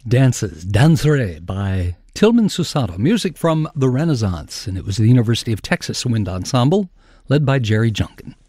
Dances, Danzare by Tillman Susato, music from the Renaissance, and it was the University of Texas Wind Ensemble, led by Jerry Junkin.